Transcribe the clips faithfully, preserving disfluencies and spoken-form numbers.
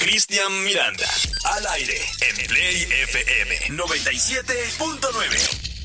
Cristian Miranda, al aire en Play F M noventa y siete punto nueve.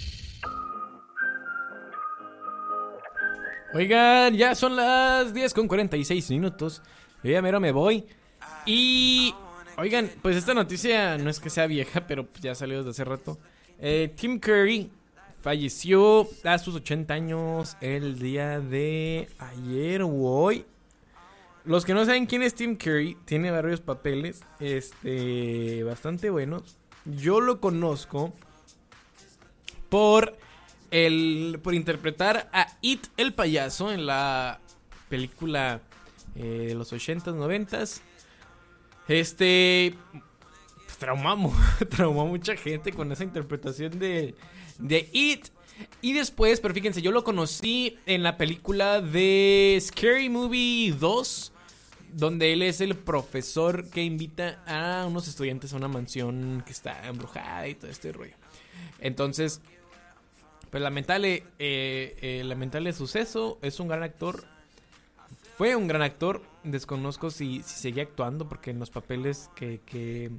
Oigan, ya son las diez con cuarenta y seis minutos. Yo ya mero me voy. Y, oigan, pues esta noticia no es que sea vieja, pero ya salió desde hace rato. eh, Tim Curry falleció a sus ochenta años el día de ayer o hoy. Los que no saben quién es Tim Curry, tiene varios papeles este, bastante buenos. Yo lo conozco por... El, por interpretar a It, el payaso, en la película eh, de los ochentas, noventas. Este... Pues, traumamos, traumó a mucha gente con esa interpretación de, de It. Y después, pero fíjense, yo lo conocí en la película de Scary Movie dos, donde él es el profesor que invita a unos estudiantes a una mansión que está embrujada y todo este rollo. Entonces... Pues lamentable, eh, eh, lamentable suceso. Es un gran actor. Fue un gran actor. Desconozco si, si seguía actuando, porque en los papeles que... que,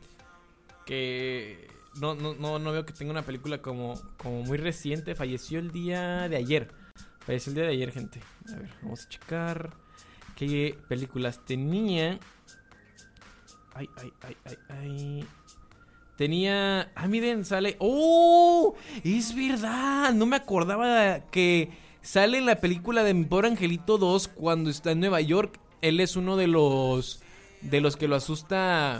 que no, no, no, no veo que tenga una película como, como muy reciente. Falleció el día de ayer. Falleció el día de ayer, gente. A ver, vamos a checar qué películas tenía. Ay, ay, ay, ay, ay... Tenía... Ah, miren, sale... ¡Oh! Es verdad. No me acordaba que sale en la película de Mi Pobre Angelito dos cuando está en Nueva York. Él es uno de los... De los que lo asusta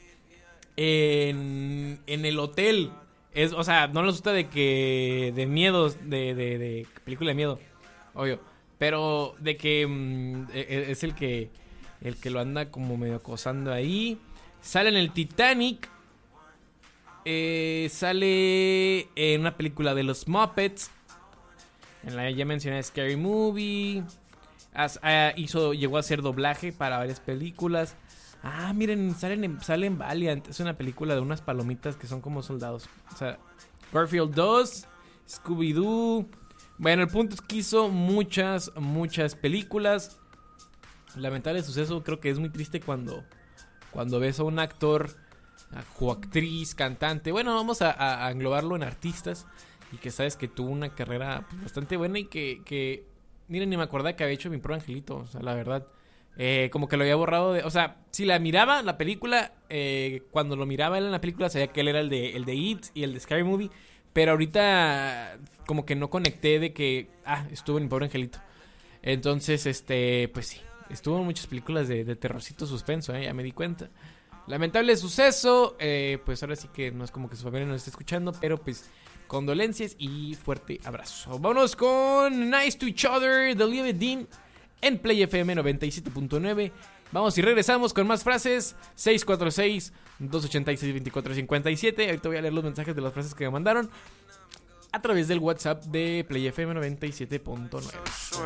en, en el hotel. Es, o sea, no lo asusta de que... De miedo. De, de, de película de miedo. Obvio. Pero de que... Mm, es el que... El que lo anda como medio acosando ahí. Sale en el Titanic. Eh, sale en una película de los Muppets. En la ya mencioné Scary Movie. As, uh, hizo, llegó a hacer doblaje para varias películas. Ah, miren, salen en, sale en Valiant. Es una película de unas palomitas que son como soldados. O sea, Garfield dos, Scooby-Doo. Bueno, el punto es que hizo muchas, muchas películas. Lamentable suceso. Creo que es muy triste cuando, cuando ves a un actor... actriz, cantante, bueno, vamos a, a englobarlo en artistas, y que sabes que tuvo una carrera pues, bastante buena, y que, que miren, ni me acordaba que había hecho Mi Pobre Angelito, o sea, la verdad, eh, como que lo había borrado de, o sea, si la miraba, la película, eh, cuando lo miraba él en la película, sabía que él era el de, el de It y el de Scary Movie, pero ahorita como que no conecté de que, ah, estuvo en Mi Pobre Angelito. Entonces, este, pues sí, estuvo en muchas películas de, de terrorcito suspenso, eh, ya me di cuenta. Lamentable suceso, eh, pues ahora sí que no es como que su familia nos esté escuchando, pero pues condolencias y fuerte abrazo. Vámonos con Nice to Each Other de Liam Dean en Play F M noventa y siete punto nueve. Vamos y regresamos con más frases. Seis cuatro seis, dos ocho seis, dos cuatro cinco siete. Ahorita voy a leer los mensajes de las frases que me mandaron a través del WhatsApp de Play F M noventa y siete punto nueve.